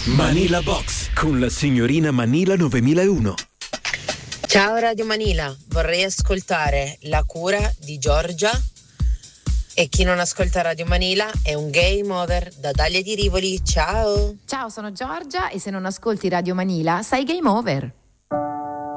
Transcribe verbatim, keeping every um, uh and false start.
Manila Box con la signorina Manila novemilauno. Ciao Radio Manila, vorrei ascoltare La cura di Giorgia. E chi non ascolta Radio Manila è un game over da Dalia di Rivoli. Ciao. Ciao, sono Giorgia e se non ascolti Radio Manila sei game over.